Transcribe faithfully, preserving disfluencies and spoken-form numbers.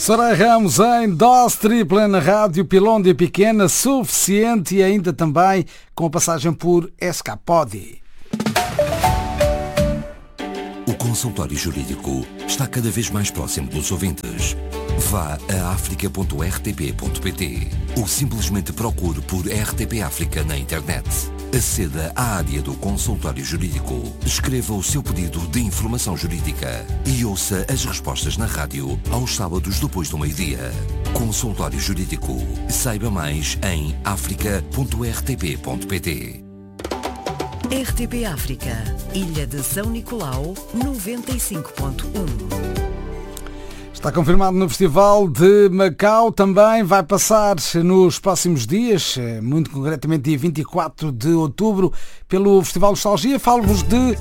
Soraya Ramos em dose tripla na rádio Pilóndia Pequena, suficiente, e ainda também com a passagem por Escapodi. O consultório jurídico está cada vez mais próximo dos ouvintes. Vá a africa ponto r t p ponto p t ou simplesmente procure por R T P África na internet. Aceda à área do consultório jurídico, escreva o seu pedido de informação jurídica e ouça as respostas na rádio aos sábados depois do meio-dia. Consultório Jurídico. Saiba mais em africa ponto r t p ponto p t. R T P África, Ilha de São Nicolau, noventa e cinco ponto um. Está confirmado no Festival de Macau, também vai passar nos próximos dias, muito concretamente dia vinte e quatro de outubro, pelo Festival Nostalgia. Falo-vos de